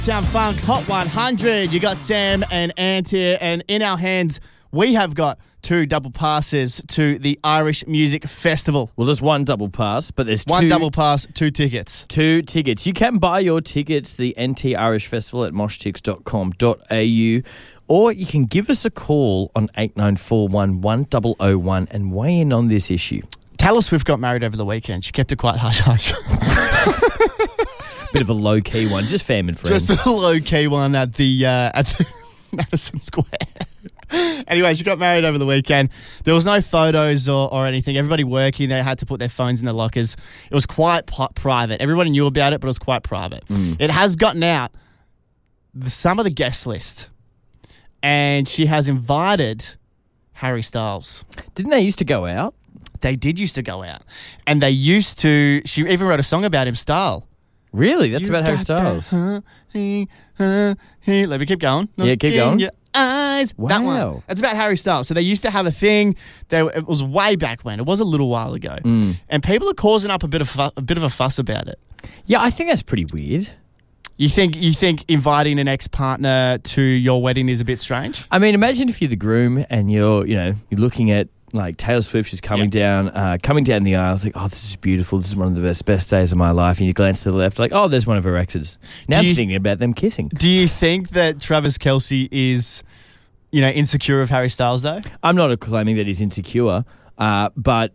Town Funk Hot 100. You got Sam and Ant here, and in our hands, we have got 2 double passes to the Irish Music Festival. Well, there's one double pass, but there's One double pass, 2 tickets. 2 tickets. You can buy your tickets to the NT Irish Festival at moshtix.com.au, or you can give us a call on 8941 1001 and weigh in on this issue. Taylor Swift got married over the weekend. She kept it quite hush-hush. Bit of a low-key one, just fam and friends. Just a low-key one at the Madison Square. Anyway, she got married over the weekend. There was no photos or anything. Everybody working, they had to put their phones in their lockers. It was quite private. Everybody knew about it, but it was quite private. It has gotten out some of the guest list, and she has invited Harry Styles. Didn't they used to go out? They did used to go out. And they used to... She even wrote a song about him, Style. Really? That's about Harry Styles? Let me keep going. Yeah, keep going. Your eyes. Wow. That one. That's about Harry Styles. So they used to have a thing. It was way back when. It was a little while ago. And people are causing up a bit of a fuss about it. Yeah, I think that's pretty weird. You think inviting an ex-partner to your wedding is a bit strange? I mean, imagine if you're the groom and you're looking at like Taylor Swift, she's coming down the aisle. It's like, oh, this is beautiful. This is one of the best days of my life. And you glance to the left, like, oh, there's one of her exes. Now I'm thinking about them kissing. Do you think that Travis Kelce is, insecure of Harry Styles though? I'm not claiming that he's insecure, but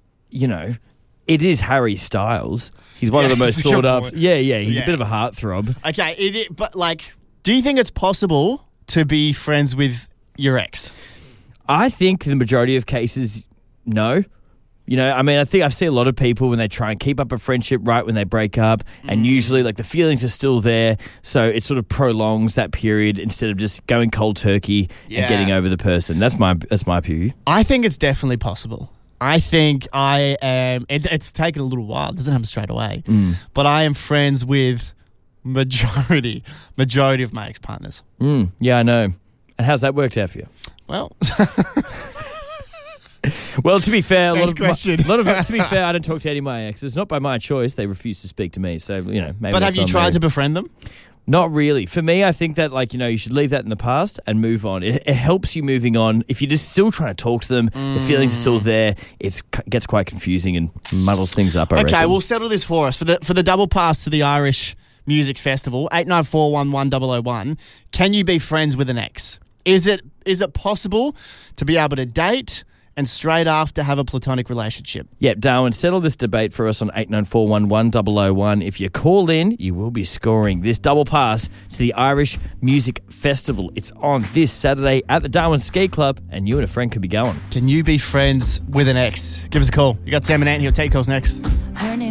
it is Harry Styles. He's one of the most sought after. Yeah. He's a bit of a heartthrob. Okay, but do you think it's possible to be friends with your ex? I think the majority of cases, no. I think I've seen a lot of people when they try and keep up a friendship right when they break up, and usually the feelings are still there, so it sort of prolongs that period instead of just going cold turkey and getting over the person. That's my view. I think it's definitely possible. I think I am... It's taken a little while. It doesn't happen straight away. But I am friends with majority of my ex-partners. Yeah, I know. And how's that worked out for you? Well... Well, to be fair, to be fair, I don't talk to any of my exes. Not by my choice. They refuse to speak to me. So, maybe. But have you tried to befriend them? Not really. For me, I think that, you should leave that in the past and move on. It helps you moving on. If you're just still trying to talk to them, the feelings are still there, it gets quite confusing and muddles things up, I reckon. We'll settle this for us. For the double pass to the Irish Music Festival, 89411001, can you be friends with an ex? Is it possible to be able to date and straight after have a platonic relationship? Yep, Darwin, settle this debate for us on 8941 1001. If you call in, you will be scoring this double pass to the Irish Music Festival. It's on this Saturday at the Darwin Ski Club, and you and a friend could be going. Can you be friends with an ex? Give us a call. You got Sam and Ant here. Take calls next. Her name